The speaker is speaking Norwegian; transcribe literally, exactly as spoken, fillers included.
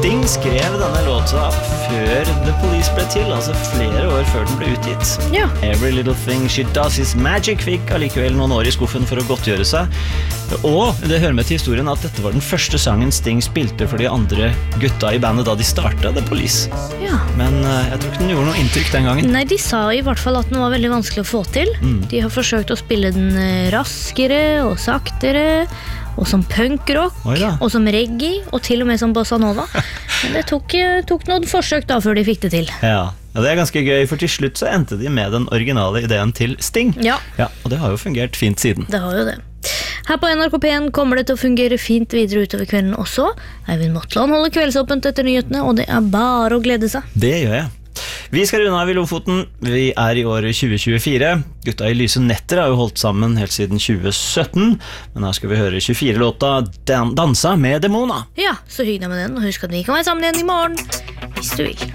Sting skrev denne låta før The Police ble til, altså flere år før den ble utgitt. Ja. Every Little Thing She Does Is Magic fikk allikevel noen år i skuffen for å godtgjøre seg. Og det hører med til historien at dette var den første sangen Sting spilte for de andre gutta i bandet da de startet The Police. Ja. Men uh, jeg tror ikke den gjorde noe inntrykk den gangen. Nei, de sa i hvert fall at den var veldig vanskelig å få til. Mm. De har forsøkt å spille den raskere og saktere, og som punkrock, og som reggae, og til og med som bossa nova. Men det tok, tok noen forsøk da før de fikk det til. Ja. Ja, det er ganske gøy, for til slutt så endte de med den originale ideen til Sting. Ja. Ja, og det har jo fungert fint siden. Det har jo det. Her på N R K P en kommer det til å fungere fint videre utover kvelden også. Eivind Motland holder kveldsåpent etter nyhetene, og det er bare å glede seg. Det gjør jeg. Vi skal runde av i Lofoten. Vi er i året tjue tjuefire. Gutta i Lyse Netter har jo holdt sammen helt siden tjue sytten. Men her skal vi høre tjuefire-låta Dan- Dansa med Demona. Ja, så hygg deg med den, og husk at vi kan være sammen igjen i morgen, hvis du vil.